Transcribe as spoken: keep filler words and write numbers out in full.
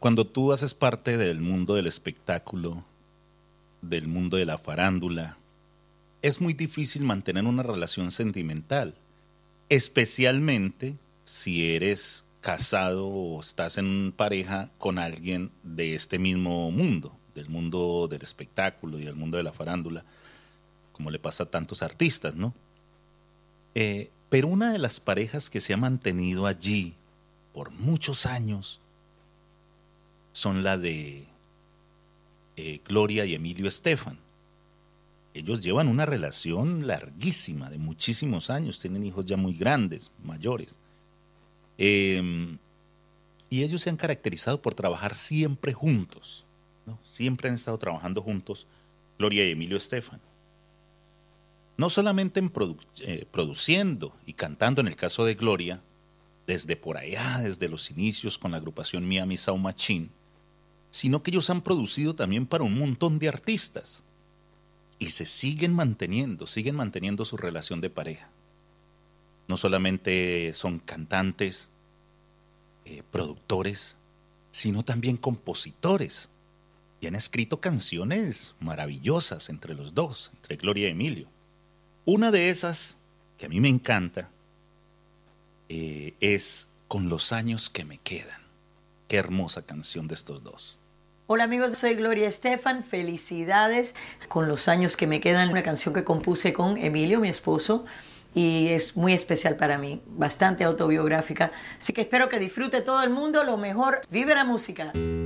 Cuando tú haces parte del mundo del espectáculo, del mundo de la farándula, es muy difícil mantener una relación sentimental, especialmente si eres casado o estás en pareja con alguien de este mismo mundo, del mundo del espectáculo y del mundo de la farándula, como le pasa a tantos artistas, ¿no? Eh, pero una de las parejas que se ha mantenido allí por muchos años son la de eh, Gloria y Emilio Estefan. Ellos llevan una relación larguísima, de muchísimos años, tienen hijos ya muy grandes, mayores. Eh, y ellos se han caracterizado por trabajar siempre juntos, ¿no? Siempre han estado trabajando juntos, Gloria y Emilio Estefan. No solamente en produ eh, produciendo y cantando, en el caso de Gloria, desde por allá, desde los inicios con la agrupación Miami Sound Machine, sino que ellos han producido también para un montón de artistas y se siguen manteniendo, siguen manteniendo su relación de pareja. No solamente son cantantes, eh, productores, sino también compositores y han escrito canciones maravillosas entre los dos, entre Gloria y Emilio. Una de esas que a mí me encanta eh, es Con los años que me quedan. Qué hermosa canción de estos dos. Hola amigos, soy Gloria Estefan, felicidades con los años que me quedan, una canción que compuse con Emilio, mi esposo, y es muy especial para mí, bastante autobiográfica, así que espero que disfrute todo el mundo, lo mejor, vive la música.